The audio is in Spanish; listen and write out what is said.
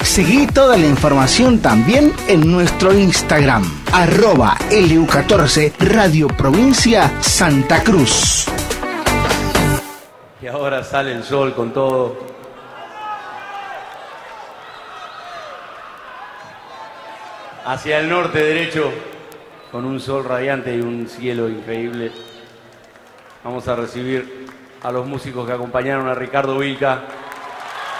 Seguí toda la información también en nuestro Instagram, @LU14 Radio Provincia Santa Cruz. Y ahora sale el sol con todo. Hacia el norte derecho, con un sol radiante y un cielo increíble. Vamos a recibir a los músicos que acompañaron a Ricardo Vilca.